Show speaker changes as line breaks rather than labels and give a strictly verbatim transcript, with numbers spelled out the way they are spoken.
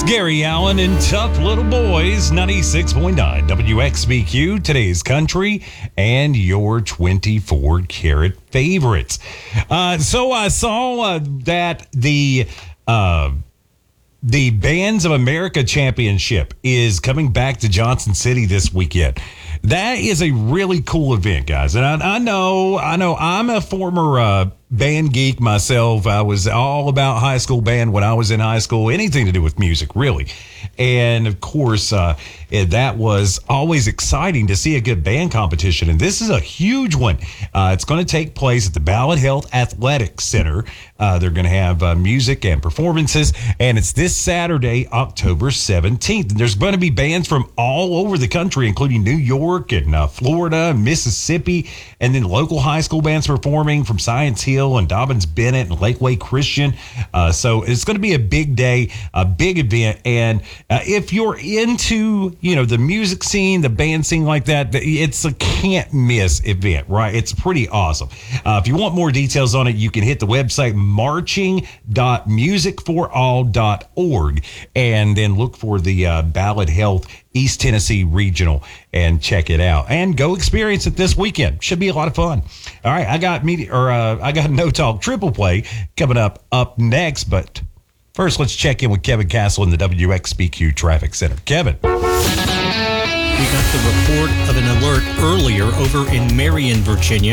Gary Allen and Tough Little Boys, ninety-six point nine W X B Q, today's country, and your twenty-four karat favorites. Uh, so I saw uh, that the uh, the Bands of America Championship is coming back to Johnson City this weekend. That is a really cool event, guys. And I, I know, I know I'm a former uh, band geek myself. I was all about high school band when I was in high school, anything to do with music, really. And of course, uh, that was always exciting to see a good band competition. And this is a huge one. Uh, it's going to take place at the Ballad Health Athletic Center. Uh, they're going to have uh, music and performances. And it's this Saturday, October seventeenth. And there's going to be bands from all over the country, including New York and uh, Florida, Mississippi, and then local high school bands performing from Science Hill and Dobbins Bennett and Lakeway Christian. Uh, so it's going to be a big day, a big event. And uh, if you're into, you know, the music scene, the band scene like that, it's a can't miss event, right? It's pretty awesome. Uh, if you want more details on it, you can hit the website marching dot music for all dot org and then look for the uh, Ballad Health East Tennessee Regional and check it out and go experience it this weekend. Should be a lot of fun. All right, I got media or uh, I got No Talk Triple Play coming up up next, but first let's check in with Kevin Castle in the W X B Q Traffic Center. Kevin.
We got the report of an alert earlier over in Marion, Virginia.